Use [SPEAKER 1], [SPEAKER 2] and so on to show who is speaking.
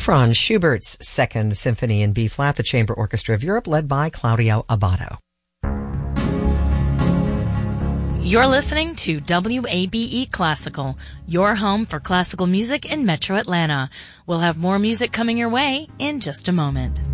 [SPEAKER 1] Franz Schubert's Second Symphony in B-flat, the Chamber Orchestra of Europe, led by Claudio Abbado.
[SPEAKER 2] You're listening to WABE Classical, your home for classical music in Metro Atlanta. We'll have more music coming your way in just a moment.